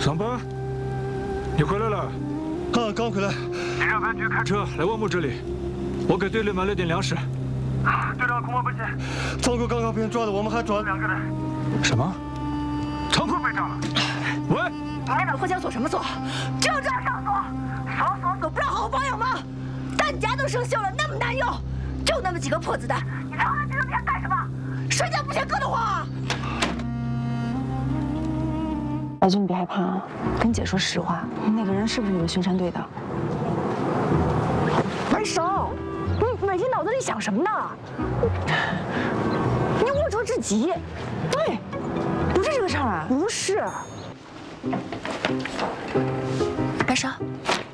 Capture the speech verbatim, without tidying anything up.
桑巴，你回来了？ 啊，刚回来。 你让分局开车来万木这里，我给队里买了点粮食。队长恐怕不行， 仓库刚刚被人抓了，我们还抓了两个人。 什么？仓库被炸了？喂！ 你那老婆想锁什么锁？就这样上锁，锁锁锁，不让好好保养吗？弹夹都生锈了，那么难用，就那么几个破子弹，你藏在这个地方干什么？睡觉不嫌硌得慌啊！ 白军，你别害怕啊，跟姐说实话，那个人是不是你们巡山队的？ 文生，你每天脑子里想什么呢？你龌龊至极。 对，不是这个事儿啊， 不是。 白芍，